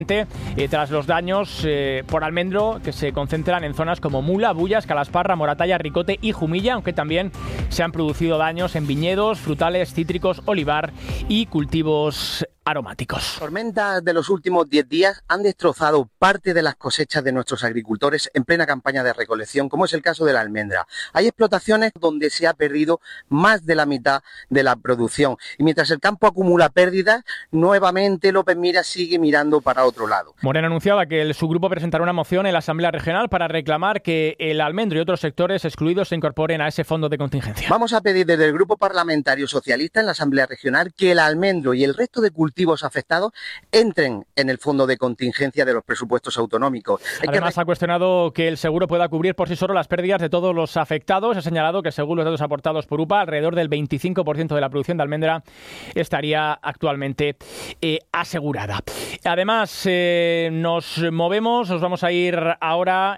tras los daños por almendro que se concentran en zonas como Mula, Bullas, Calasparra, Moratalla, Ricote y Jumilla, aunque también se han producido daños en viñedos, frutales, cítricos, olivar y cultivos aromáticos. Tormentas de los últimos 10 días han destrozado parte de las cosechas de nuestros agricultores en plena campaña de recolección, como es el caso de la almendra. Hay explotaciones donde se ha perdido más de la mitad de la producción y mientras el campo acumula pérdidas, nuevamente López Miras sigue mirando para otro lado. Moreno anunciaba que su grupo presentará una moción en la Asamblea Regional para reclamar que el almendro y otros sectores excluidos se incorporen a ese fondo de contingencia. Vamos a pedir desde el Grupo Parlamentario Socialista en la Asamblea Regional que el almendro y el resto de cultivos afectados entren en el fondo de contingencia de los presupuestos autonómicos. Además, ha cuestionado que el seguro pueda cubrir por sí solo las pérdidas de todos los afectados. Ha señalado que, según los datos aportados por UPA, alrededor del 25% de la producción de almendra estaría actualmente asegurada. Además, nos vamos a ir ahora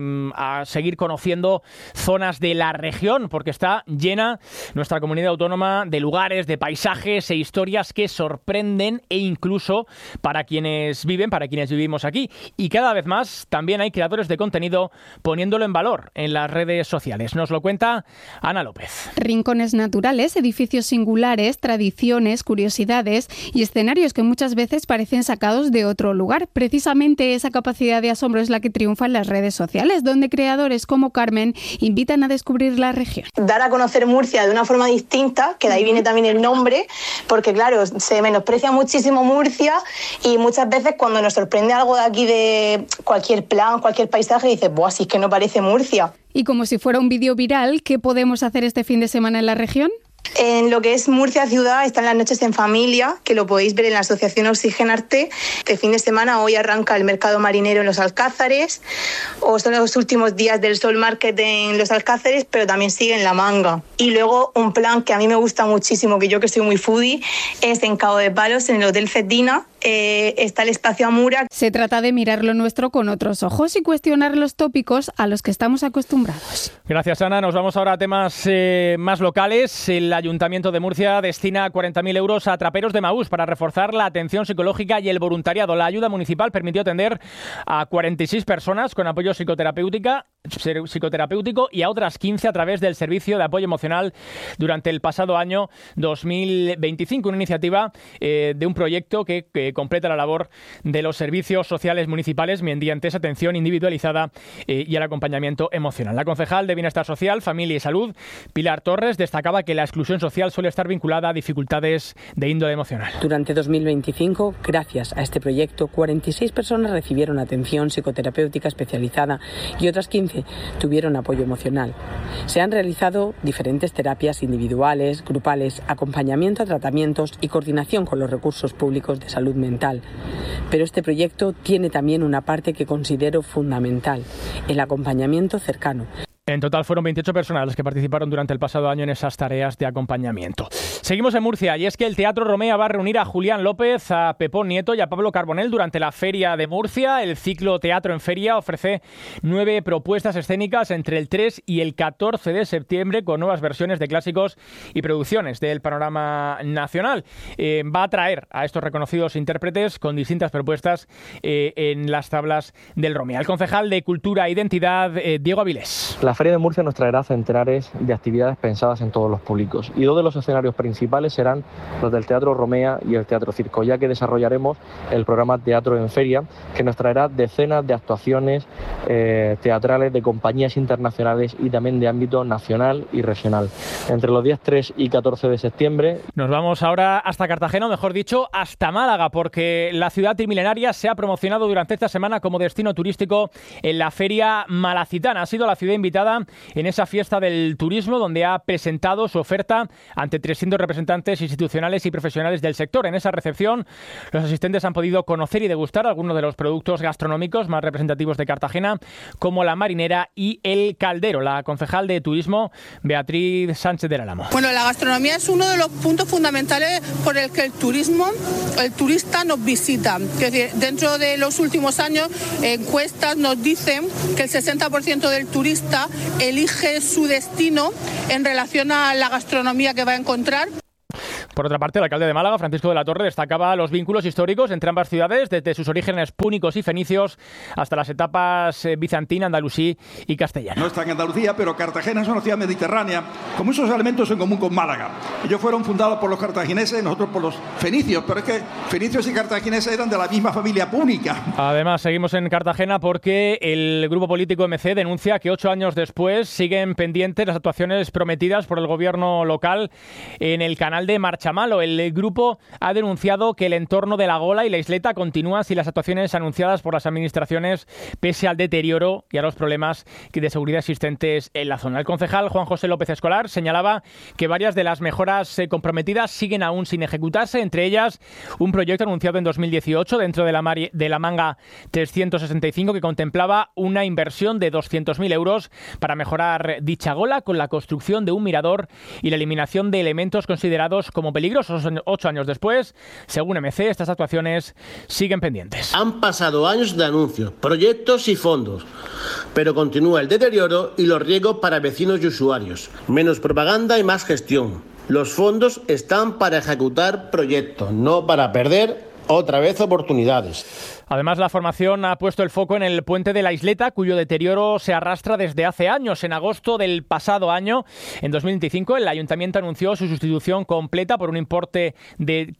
a seguir conociendo zonas de la región, porque está llena nuestra comunidad autónoma de lugares, de paisajes e historias que sorprenden e incluso para quienes vivimos aquí. Y cada vez más también hay creadores de contenido poniéndolo en valor en las redes sociales. Nos lo cuenta Ana López. Rincones naturales, edificios singulares, tradiciones, curiosidades y escenarios que muchas veces parecen sacados de otro lugar. Precisamente esa capacidad de asombro es la que triunfa en las redes sociales, donde creadores como Carmen invitan a descubrir la región. Dar a conocer Murcia de una forma distinta, que de ahí viene también el nombre, porque claro, se menosprecia muchísimo Murcia y muchas veces cuando nos sorprende algo de aquí, de cualquier plan, cualquier paisaje, dices, ¡buah, si es que no parece Murcia! Y como si fuera un vídeo viral, ¿qué podemos hacer este fin de semana en la región? En lo que es Murcia ciudad están las noches en familia, que lo podéis ver en la asociación Oxigenarte. Este fin de semana hoy arranca el mercado marinero en Los Alcázares, o son los últimos días del Sol Market en Los Alcázares, pero también sigue en La Manga. Y luego un plan que a mí me gusta muchísimo, que yo que soy muy foodie, es en Cabo de Palos, en el Hotel Cetina. Está el espacio Amura. Se trata de mirar lo nuestro con otros ojos y cuestionar los tópicos a los que estamos acostumbrados. Gracias, Ana. Nos vamos ahora a temas más locales. El Ayuntamiento de Murcia destina 40.000 euros a traperos de Maús para reforzar la atención psicológica y el voluntariado. La ayuda municipal permitió atender a 46 personas con apoyo psicoterapéutico y a otras 15 a través del servicio de apoyo emocional durante el pasado año 2025. Una iniciativa de un proyecto que completa la labor de los servicios sociales municipales mediante esa atención individualizada y el acompañamiento emocional. La concejal de Bienestar Social, Familia y Salud, Pilar Torres, destacaba que la exclusión social suele estar vinculada a dificultades de índole emocional. Durante 2025, gracias a este proyecto, 46 personas recibieron atención psicoterapéutica especializada y otras 15 tuvieron apoyo emocional. Se han realizado diferentes terapias individuales, grupales, acompañamiento a tratamientos y coordinación con los recursos públicos de salud mental. Pero este proyecto tiene también una parte que considero fundamental, el acompañamiento cercano. En total fueron 28 personas las que participaron durante el pasado año en esas tareas de acompañamiento. Seguimos en Murcia y es que el Teatro Romea va a reunir a Julián López, a Pepón Nieto y a Pablo Carbonell durante la Feria de Murcia. El ciclo Teatro en Feria ofrece 9 propuestas escénicas entre el 3 y el 14 de septiembre con nuevas versiones de clásicos y producciones del panorama nacional. Va a traer a estos reconocidos intérpretes con distintas propuestas en las tablas del Romea. El concejal de Cultura e Identidad, Diego Avilés. La Feria de Murcia nos traerá centenares de actividades pensadas en todos los públicos y 2 de los escenarios principales serán los del Teatro Romea y el Teatro Circo, ya que desarrollaremos el programa Teatro en Feria, que nos traerá decenas de actuaciones teatrales de compañías internacionales y también de ámbito nacional y regional. Entre los días 3 y 14 de septiembre... Nos vamos ahora hasta Cartagena, o mejor dicho, hasta Málaga, porque la ciudad trimilenaria se ha promocionado durante esta semana como destino turístico en la Feria Malacitana. Ha sido la ciudad invitada en esa fiesta del turismo, donde ha presentado su oferta ante 300 representantes institucionales y profesionales del sector. En esa recepción, los asistentes han podido conocer y degustar algunos de los productos gastronómicos más representativos de Cartagena, como la marinera y el caldero. La concejal de turismo, Beatriz Sánchez del Álamo. Bueno, la gastronomía es uno de los puntos fundamentales por el que el turista nos visita. Es decir, dentro de los últimos años, encuestas nos dicen que el 60% del turista elige su destino en relación a la gastronomía que va a encontrar. Por otra parte, el alcalde de Málaga, Francisco de la Torre, destacaba los vínculos históricos entre ambas ciudades, desde sus orígenes púnicos y fenicios hasta las etapas bizantina, andalusí y castellana. No está en Andalucía, pero Cartagena es una ciudad mediterránea con muchos elementos en común con Málaga. Ellos fueron fundados por los cartagineses, nosotros por los fenicios, pero es que fenicios y cartagineses eran de la misma familia púnica. Además, seguimos en Cartagena porque el grupo político MC denuncia que 8 años después siguen pendientes las actuaciones prometidas por el gobierno local en el canal de Marchamalo. El grupo ha denunciado que el entorno de la Gola y la isleta continúa sin las actuaciones anunciadas por las administraciones, pese al deterioro y a los problemas de seguridad existentes en la zona. El concejal Juan José López Escolar señalaba que varias de las mejoras comprometidas siguen aún sin ejecutarse, entre ellas un proyecto anunciado en 2018 dentro de la manga 365 que contemplaba una inversión de 200.000 euros para mejorar dicha gola con la construcción de un mirador y la eliminación de elementos considerados como peligrosos. 8 años después, según MC, estas actuaciones siguen pendientes. Han pasado años de anuncios, proyectos y fondos, pero continúa el deterioro y los riesgos para vecinos y usuarios. Menos propaganda y más gestión. Los fondos están para ejecutar proyectos, no para perder otra vez oportunidades. Además, la formación ha puesto el foco en el puente de la Isleta, cuyo deterioro se arrastra desde hace años. En agosto del pasado año, en 2025, el Ayuntamiento anunció su sustitución completa por un importe de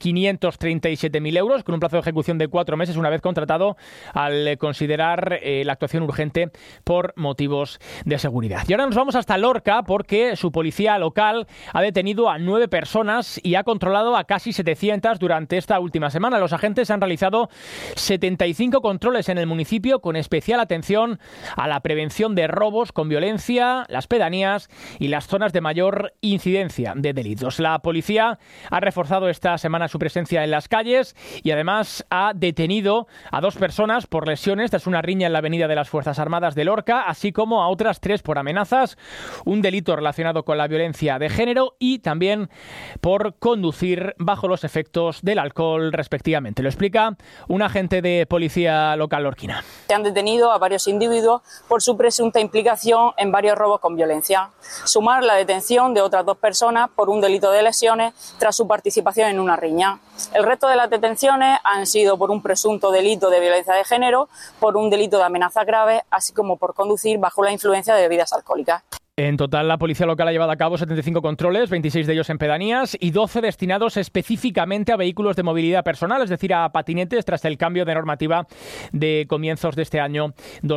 537.000 euros, con un plazo de ejecución de 4 meses, una vez contratado, al considerar la actuación urgente por motivos de seguridad. Y ahora nos vamos hasta Lorca, porque su policía local ha detenido a 9 personas y ha controlado a casi 700 durante esta última semana. Los agentes han realizado 75 controles en el municipio, con especial atención a la prevención de robos con violencia, las pedanías y las zonas de mayor incidencia de delitos. La policía ha reforzado esta semana su presencia en las calles y además ha detenido a 2 personas por lesiones tras una riña en la avenida de las Fuerzas Armadas de Lorca, así como a otras 3 por amenazas, un delito relacionado con la violencia de género y también por conducir bajo los efectos del alcohol, respectivamente. Lo explica un agente de policía local lorquina. Se han detenido a varios individuos por su presunta implicación en varios robos con violencia. Sumar la detención de otras 2 personas por un delito de lesiones tras su participación en una riña. El resto de las detenciones han sido por un presunto delito de violencia de género, por un delito de amenazas graves, así como por conducir bajo la influencia de bebidas alcohólicas. En total, la policía local ha llevado a cabo 75 controles, 26 de ellos en pedanías y 12 destinados específicamente a vehículos de movilidad personal, es decir, a patinetes, tras el cambio de normativa de comienzos de este año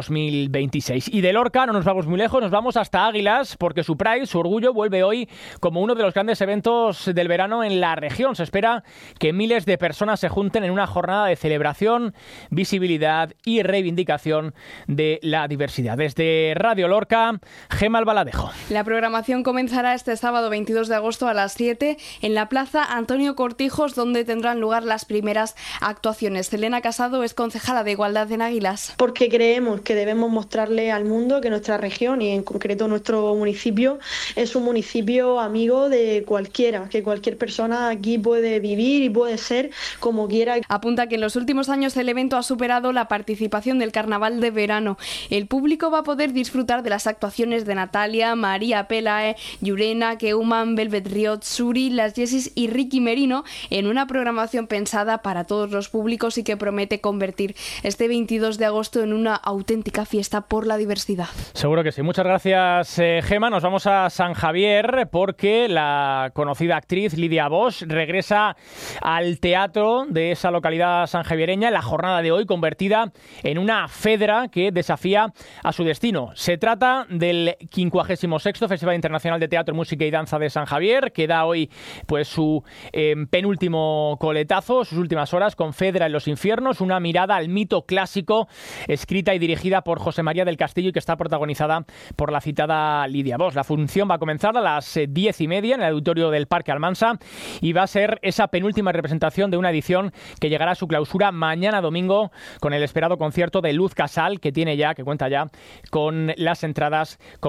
2026. Y de Lorca no nos vamos muy lejos, nos vamos hasta Águilas, porque su Pride, su orgullo, vuelve hoy como uno de los grandes eventos del verano en la región. Se espera que miles de personas se junten en una jornada de celebración, visibilidad y reivindicación de la diversidad. Desde Radio Lorca, Gemma Albaladejo. La programación comenzará este sábado 22 de agosto a las 7 en la Plaza Antonio Cortijos, donde tendrán lugar las primeras actuaciones. Elena Casado es concejala de Igualdad en Águilas. Porque creemos que debemos mostrarle al mundo que nuestra región y en concreto nuestro municipio es un municipio amigo de cualquiera, que cualquier persona aquí puede vivir y puede ser como quiera. Apunta que en los últimos años el evento ha superado la participación del carnaval de verano. El público va a poder disfrutar de las actuaciones de Natalia, María Pelae, Llurena, Keuman, Velvet Riot, Suri, Las Jessis y Ricky Merino en una programación pensada para todos los públicos y que promete convertir este 22 de agosto en una auténtica fiesta por la diversidad. Seguro que sí. Muchas gracias, Gema. Nos vamos a San Javier porque la conocida actriz Lidia Bosch regresa al teatro de esa localidad sanjaviereña en la jornada de hoy, convertida en una fedra que desafía a su destino. Se trata del 56º Festival Internacional de Teatro, Música y Danza de San Javier, que da hoy pues su penúltimo coletazo, sus últimas horas, con Fedra en los infiernos, una mirada al mito clásico, escrita y dirigida por José María del Castillo y que está protagonizada por la citada Lidia Bosch. La función va a comenzar a las 10:30 en el auditorio del Parque Almansa y va a ser esa penúltima representación de una edición que llegará a su clausura mañana domingo con el esperado concierto de Luz Casal, que cuenta ya con las entradas completamente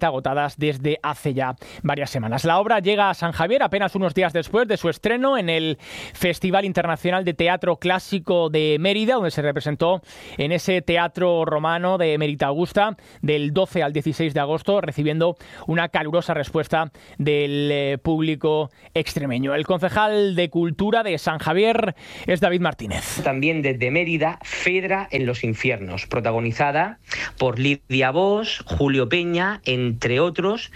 agotadas desde hace ya varias semanas. La obra llega a San Javier apenas unos días después de su estreno en el Festival Internacional de Teatro Clásico de Mérida, donde se representó en ese Teatro Romano de Emérita Augusta del 12 al 16 de agosto, recibiendo una calurosa respuesta del público extremeño. El concejal de Cultura de San Javier es David Martínez. También desde Mérida, Fedra en los infiernos, protagonizada por Lidia Bosch, Julio Peña, entre otros.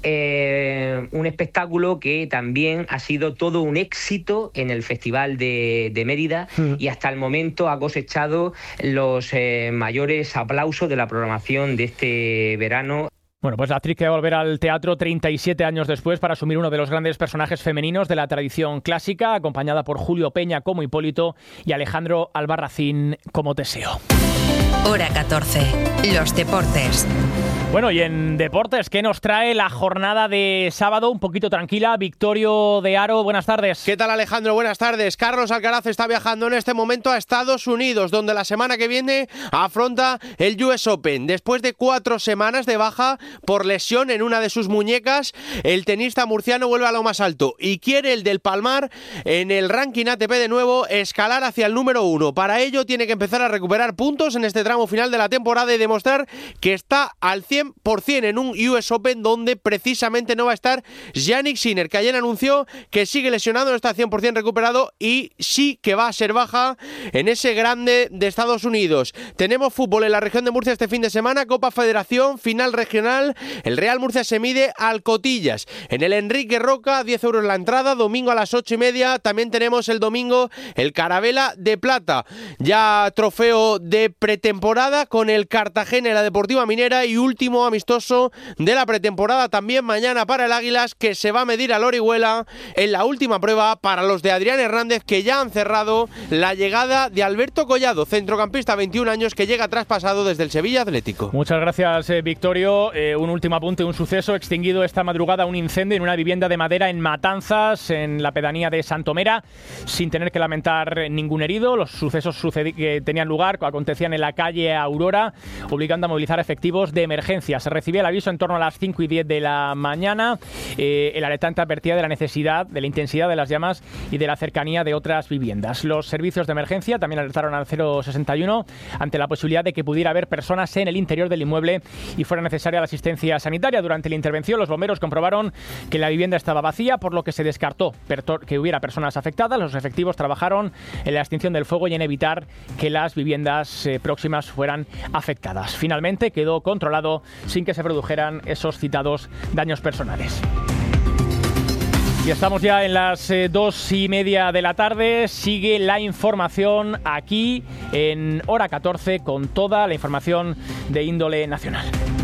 Un espectáculo que también ha sido todo un éxito en el Festival de Mérida y hasta el momento ha cosechado los mayores aplausos de la programación de este verano. Bueno, pues la actriz que va a volver al teatro 37 años después para asumir uno de los grandes personajes femeninos de la tradición clásica, acompañada por Julio Peña como Hipólito y Alejandro Albarracín como Teseo. Hora 14. Los deportes. Bueno, y en deportes, ¿qué nos trae la jornada de sábado? Un poquito tranquila. Victorio de Aro, buenas tardes. ¿Qué tal, Alejandro? Buenas tardes. Carlos Alcaraz está viajando en este momento a Estados Unidos, donde la semana que viene afronta el US Open. Después de 4 semanas de baja por lesión en una de sus muñecas, el tenista murciano vuelve a lo más alto y quiere el del Palmar en el ranking ATP de nuevo escalar hacia el número 1. Para ello tiene que empezar a recuperar puntos en este tramo final de la temporada y demostrar que está al 100% en un US Open donde precisamente no va a estar Jannik Sinner, que ayer anunció que sigue lesionado, no está 100% recuperado y sí que va a ser baja en ese grande de Estados Unidos. Tenemos fútbol en la región de Murcia este fin de semana, Copa Federación, final regional. El Real Murcia se mide al Cotillas. En el Enrique Roca, 10 euros la entrada, domingo a las 8:30. También tenemos el domingo el Carabela de Plata. Ya trofeo de pretemporada con el Cartagena y la Deportiva Minera y último amistoso de la pretemporada también mañana para el Águilas, que se va a medir al Orihuela en la última prueba para los de Adrián Hernández, que ya han cerrado la llegada de Alberto Collado, centrocampista 21 años que llega traspasado desde el Sevilla Atlético. Muchas gracias, Victorio. Un último apunte, un suceso extinguido esta madrugada, un incendio en una vivienda de madera en Matanzas, en la pedanía de Santomera, sin tener que lamentar ningún herido. Los sucesos que tenían lugar acontecían en la calle Aurora, obligando a movilizar efectivos de emergencia. Se recibía el aviso en torno a las 5:10 de la mañana. El alertante advertía de la necesidad, de la intensidad de las llamas y de la cercanía de otras viviendas. Los servicios de emergencia también alertaron al 061 ante la posibilidad de que pudiera haber personas en el interior del inmueble y fuera necesaria la asistencia sanitaria. Durante la intervención, los bomberos comprobaron que la vivienda estaba vacía, por lo que se descartó que hubiera personas afectadas. Los efectivos trabajaron en la extinción del fuego y en evitar que las viviendas próximas fueran afectadas. Finalmente quedó controlado sin que se produjeran esos citados daños personales. Y estamos ya en las 2:30 de la tarde. Sigue la información aquí en Hora 14 con toda la información de índole nacional.